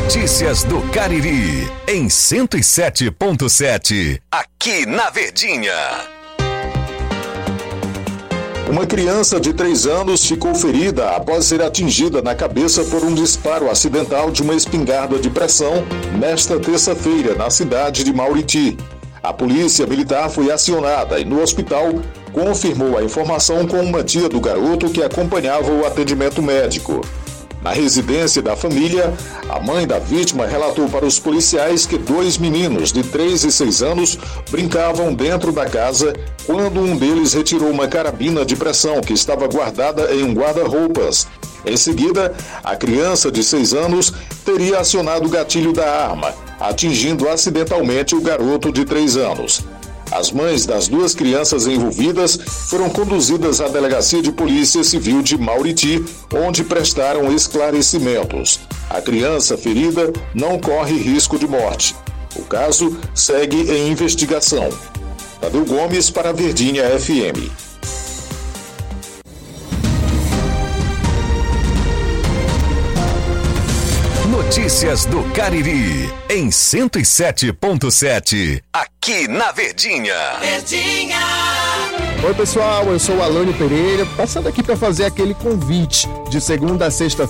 Notícias do Cariri, em 107.7, aqui na Verdinha. Uma criança de 3 anos ficou ferida após ser atingida na cabeça por um disparo acidental de uma espingarda de pressão nesta terça-feira, na cidade de Mauriti. A polícia militar foi acionada e no hospital confirmou a informação com uma tia do garoto que acompanhava o atendimento médico. Na residência da família, a mãe da vítima relatou para os policiais que 2 meninos de 3 e 6 anos brincavam dentro da casa quando um deles retirou uma carabina de pressão que estava guardada em um guarda-roupas. Em seguida, a criança de 6 anos teria acionado o gatilho da arma, atingindo acidentalmente o garoto de 3 anos. As mães das 2 crianças envolvidas foram conduzidas à Delegacia de Polícia Civil de Mauriti, onde prestaram esclarecimentos. A criança ferida não corre risco de morte. O caso segue em investigação. Tadeu Gomes para a Verdinha FM. Notícias do Cariri, em 107.7, aqui na Verdinha. Verdinha. Oi pessoal, eu sou o Alane Pereira, passando aqui para fazer aquele convite de segunda a sexta